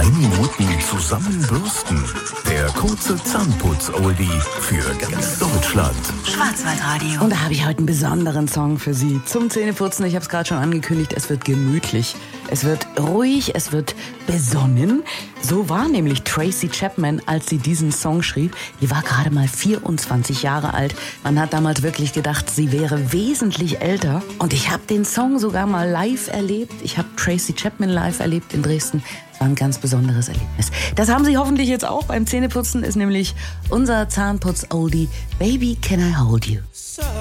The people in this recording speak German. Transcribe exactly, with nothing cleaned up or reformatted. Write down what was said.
zehn Minuten zusammenbürsten. Der kurze Zahnputz-Oldie für ganz Deutschland. Schwarzwaldradio. Und da habe ich heute einen besonderen Song für Sie zum Zähneputzen. Ich habe es gerade schon angekündigt, es wird gemütlich, es wird ruhig, es wird besonnen. So war nämlich Tracy Chapman, als sie diesen Song schrieb. Die war gerade mal vierundzwanzig Jahre alt. Man hat damals wirklich gedacht, sie wäre wesentlich älter. Und ich habe den Song sogar mal live erlebt. Ich habe Tracy Chapman live erlebt in Dresden. Es war ein ganz besonderes Erlebnis. Das haben Sie hoffentlich jetzt auch beim Zähneputzen. Ist nämlich unser Zahnputz-Oldie Baby Can I Hold You.